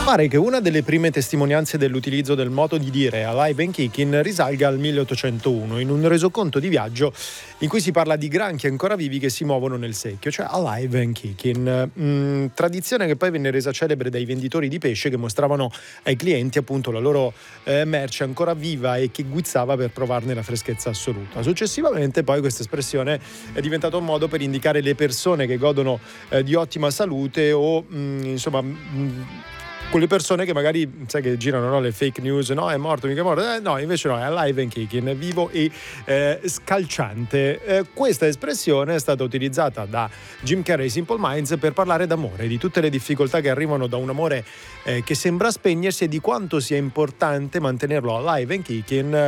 Pare che una delle prime testimonianze dell'utilizzo del modo di dire alive and kicking risalga al 1801 in un resoconto di viaggio in cui si parla di granchi ancora vivi che si muovono nel secchio, cioè alive and kicking, tradizione che poi venne resa celebre dai venditori di pesce che mostravano ai clienti appunto la loro merce ancora viva e che guizzava per provarne la freschezza assoluta. Successivamente poi questa espressione è diventata un modo per indicare le persone che godono di ottima salute o quelle persone che magari, sai, che girano, no, le fake news, no, è morto, mica è morto, no, invece no, è alive and kicking, vivo e scalciante. Questa espressione è stata utilizzata da Jim Carrey Simple Minds per parlare d'amore, di tutte le difficoltà che arrivano da un amore che sembra spegnersi e di quanto sia importante mantenerlo alive and kicking